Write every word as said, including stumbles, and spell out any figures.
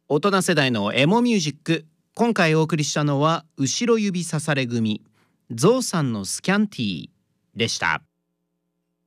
大人世代のエモミュージック。今回お送りしたのは後ろ指さされ組ゾウさんのスキャンティーでした。